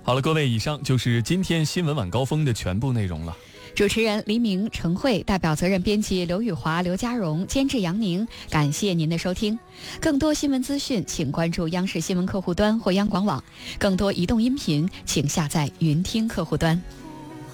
好了，各位，以上就是今天新闻晚高峰的全部内容了。 主持人黎明、程慧，代表责任编辑刘宇华、刘家荣，监制杨宁。感谢您的收听。更多新闻资讯，请关注央视新闻客户端或央广网；更多移动音频，请下载云听客户端。